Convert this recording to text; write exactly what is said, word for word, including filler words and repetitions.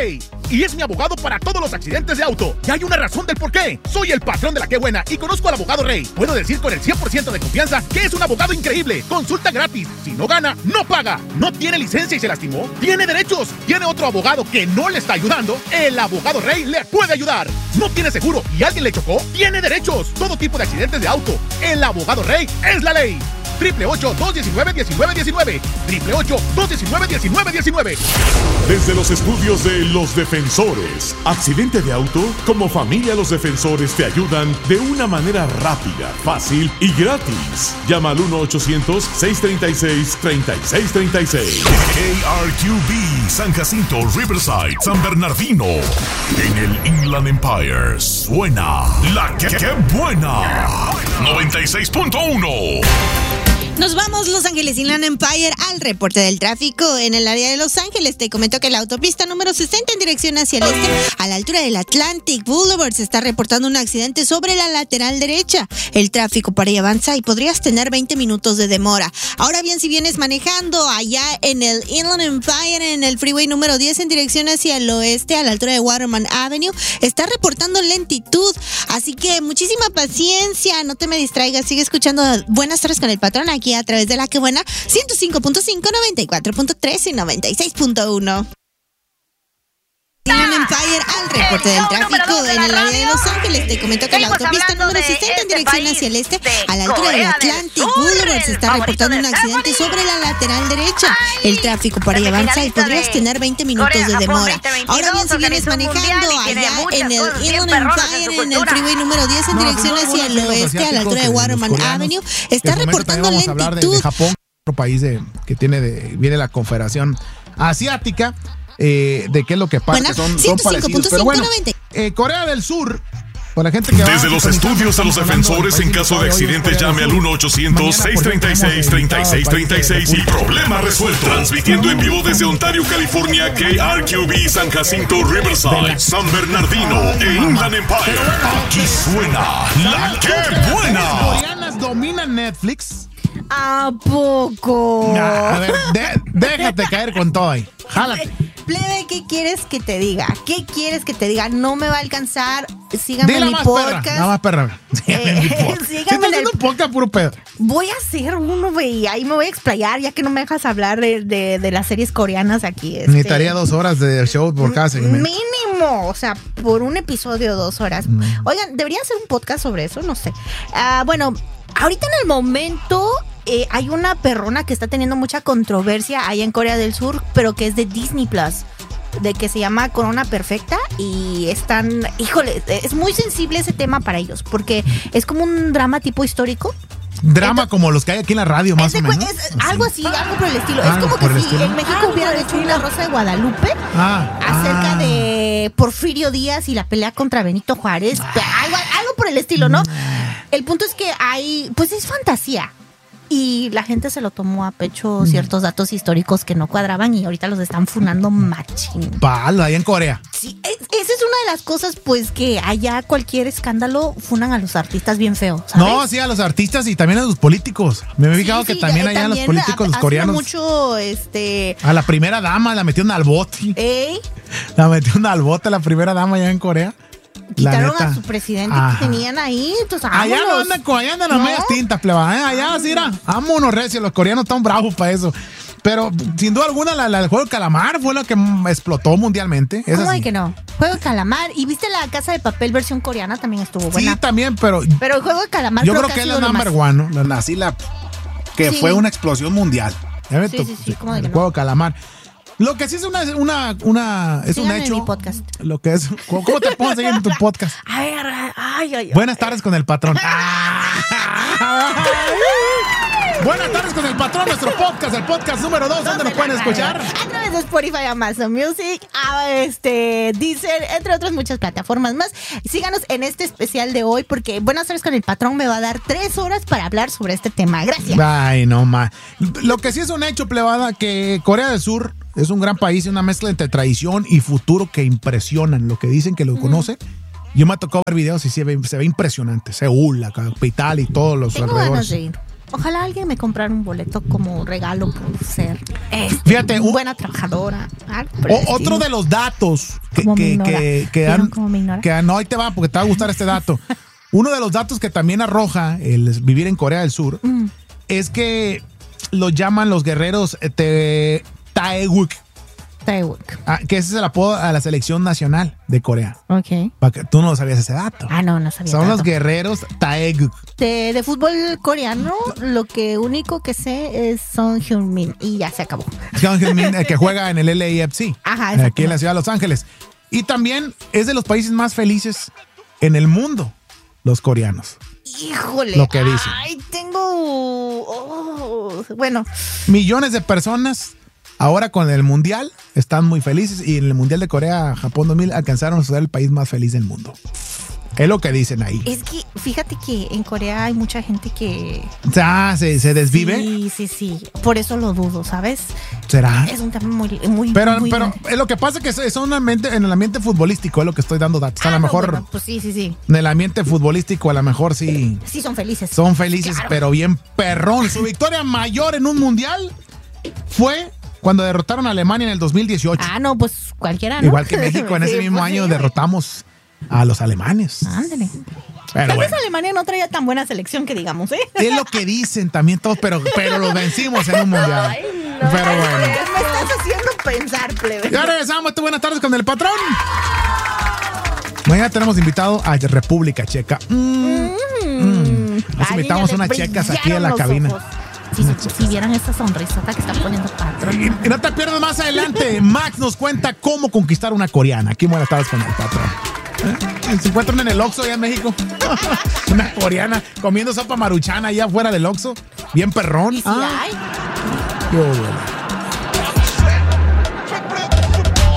Rey. Y es mi abogado para todos los accidentes de auto. Y hay una razón del por qué. Soy el patrón de la Qué Buena y conozco al abogado Rey. Puedo decir con el cien por ciento de confianza que es un abogado increíble. Consulta gratis. Si no gana, no paga. No tiene licencia y se lastimó. Tiene derechos. Tiene otro abogado que no le está ayudando. El abogado Rey le puede ayudar. No tiene seguro y alguien le chocó. Tiene derechos. Todo tipo de accidentes de auto. El abogado Rey es la ley. Triple ocho, dos diecinueve, diecinueve diecinueve. Triple ocho, dos diecinueve, diecinueve diecinueve. Desde los estudios de Los Defensores. Accidente de auto. Como familia, Los Defensores te ayudan de una manera rápida, fácil y gratis. Llama al uno ochocientos, seiscientos treinta y seis, treinta y seis treinta y seis. K R Q B, San Jacinto, Riverside, San Bernardino. En el Inland Empire suena la que, que buena. noventa y seis punto uno. Nos vamos, Los Ángeles Inland Empire, al reporte del tráfico en el área de Los Ángeles. Te comento que la autopista número sesenta en dirección hacia el este, a la altura del Atlantic Boulevard, se está reportando un accidente sobre la lateral derecha. El tráfico para ahí avanza y podrías tener veinte minutos de demora. Ahora bien, si vienes manejando allá en el Inland Empire, en el freeway número diez en dirección hacia el oeste, a la altura de Waterman Avenue, está reportando lentitud. Así que muchísima paciencia, no te me distraigas, sigue escuchando Buenas Tardes con el Patrón aquí a través de La Que Buena, ciento cinco punto cinco, noventa y cuatro punto tres y noventa y seis punto uno. Inland Empire, al reporte del tráfico en el área de Los Ángeles. Te comento que la autopista número sesenta en dirección hacia el este, a la altura del Atlantic Boulevard, se está reportando un accidente sobre la lateral derecha. El tráfico para ahí avanza y podrías tener veinte minutos de demora. Ahora bien, si vienes manejando allá en el Inland Empire, en el freeway número diez en dirección hacia el oeste, a la altura de Waterman Avenue, está reportando lentitud. Japón, otro país de, que tiene de, viene la Confederación Asiática. Eh, de qué es lo que pasa, bueno, que son, son parecidos. Pero bueno, eh, Corea del Sur, para la gente que desde va, los estudios de Los Defensores, en caso de accidente, llame al uno ochocientos, seiscientos treinta y seis, treinta y seis treinta y seis y problema resuelto. Transmitiendo en vivo desde Ontario, California, K R Q B, San Jacinto, Riverside, San Bernardino e Inland Empire. Aquí suena La Que Buena. Las coreanas dominan Netflix. ¿A poco? Nah, a ver, de, déjate caer con todo ahí. Jálate. Plebe, ¿qué quieres que te diga? ¿Qué quieres que te diga? No me va a alcanzar. Síganme en mi podcast. Nada más perra. Síganme en mi podcast. Síganme si en el... un podcast puro pedo. Voy a hacer uno, güey. Ahí me voy a explayar, ya que no me dejas hablar de, de, de las series coreanas aquí. Este... Necesitaría dos horas de show por cada segmento. Mínimo. O sea, por un episodio, dos horas. Mm. Oigan, debería hacer un podcast sobre eso, no sé. Uh, bueno, ahorita en el momento... Eh, hay una perrona que está teniendo mucha controversia allá en Corea del Sur, pero que es de Disney Plus, de que se llama Corona Perfecta, y están, híjole, es muy sensible ese tema para ellos, porque es como un drama tipo histórico. Drama Entonces, como los que hay aquí en la radio, más o menos. Es, así. Algo así, algo por el estilo. Ah, es como que si estilo. en México ah, hubieran hecho una Rosa de Guadalupe ah, acerca ah. de Porfirio Díaz y la pelea contra Benito Juárez. Ah. Algo, algo por el estilo, ¿no? El punto es que hay, pues es fantasía. Y la gente se lo tomó a pecho ciertos datos históricos que no cuadraban y ahorita los están funando machín. Palo, ahí en Corea. Sí, es, esa es una de las cosas, pues, que allá cualquier escándalo funan a los artistas bien feo, ¿sabes? No, sí, a los artistas y también a los políticos. Me he fijado sí, sí, que también allá también los políticos, los coreanos. mucho, este... A la primera dama la metieron al bote. ¿Eh? La metieron al bote la primera dama allá en Corea. Quitaron a su presidente Ajá. que tenían ahí. Entonces, allá no andan, allá andan las ¿No? medias tintas, pleba. ¿eh? Allá, sí, era. Vámonos, recio. Los coreanos están bravos para eso. Pero, sin duda alguna, la, la, el juego de calamar fue lo que explotó mundialmente. ¿Cómo hay que no? Juego de calamar. ¿Y viste la Casa de Papel versión coreana? También estuvo buena. Sí, también, pero... Pero el juego de calamar yo creo, creo que es la number one, ¿no? La, así la... Que sí. fue una explosión mundial. Sí, sí, sí, sí. ¿Cómo el de juego no? de calamar. Lo que sí es una, una, una es Síganme un hecho. En mi podcast. Lo que es, ¿cómo, cómo te puedo seguir en tu podcast? A ver, ay, ay, Buenas tardes con el patrón. Buenas tardes con el patrón, nuestro podcast, el podcast número dos, ¿dónde nos pueden escuchar? A través de Spotify, Amazon Music, este, Deezer, entre otras muchas plataformas más. Síganos en este especial de hoy, porque Buenas tardes con el patrón me va a dar tres horas para hablar sobre este tema. Gracias. Ay, no más. Lo que sí es un hecho, plebada, que Corea del Sur es un gran país y una mezcla entre tradición y futuro que impresionan. Lo que dicen que lo mm. conoce. Yo me ha tocado ver videos y se ve, se ve impresionante. Seúl, la capital y todos los Tengo alrededores. ganas de ir. Ojalá alguien me comprara un boleto como regalo por ser este, Fíjate, un, buena trabajadora. O, otro de los datos que, que, que, que han, que han, no, ahí te va porque te va a gustar este dato. Uno de los datos que también arroja el vivir en Corea del Sur mm. es que los llaman los guerreros te, Taeguk. Taeguk. Ah, que ese es el apodo a la selección nacional de Corea. Ok. Para que, tú no sabías ese dato. Ah, no, no sabía. Son tanto. los guerreros Taeguk. De, de fútbol coreano, lo que único que sé es Son Heung-min y ya se acabó. Son Heung-min, el que juega en el L A F C. Ajá, aquí en la ciudad de Los Ángeles. Y también es de los países más felices en el mundo, los coreanos. Híjole. Lo que dicen. Ay, tengo... Oh, bueno. Millones de personas ahora con el Mundial están muy felices y en el Mundial de Corea, Japón dos mil alcanzaron a ser el país más feliz del mundo. Es lo que dicen ahí. Es que fíjate que en Corea hay mucha gente que... Ah, ¿se, se desvive? Sí, sí, sí. Por eso lo dudo, ¿sabes? ¿Será? Es un tema muy... muy pero muy pero es lo que pasa es que es un ambiente, en el ambiente futbolístico es lo que estoy dando datos. Ah, a lo no, mejor... Bueno, pues sí, sí, sí. En el ambiente futbolístico a lo mejor sí... Sí, son felices. Son felices, claro. Pero bien perrón. Su victoria mayor en un mundial fue... cuando derrotaron a Alemania en el dos mil dieciocho. Ah, no, pues cualquiera, ¿no? Igual que México, en ese sí, mismo pues año sí, derrotamos a los alemanes. Ándale. Pero Tal bueno. vez Alemania no traía tan buena selección que digamos, ¿eh? Es lo que dicen también todos, pero, pero los vencimos en un mundial. Ay, no, pero bueno. Me estás haciendo pensar, plebe. Ya regresamos. Buenas tardes con el patrón. Mañana tenemos invitado a República Checa. Mm, mm. Nos Ay, invitamos unas checas aquí en la cabina. Ojos. Si, si, si vieran esta sonrisota que está poniendo patrón. Y, y no te pierdas más adelante. Max nos cuenta cómo conquistar una coreana. Aquí buenas tardes con el patrón. ¿Eh? Se encuentran en el Oxxo allá en México. Una coreana comiendo sopa maruchana allá afuera del Oxxo. Bien perrón. ¿Y si ah. hay? Qué bueno.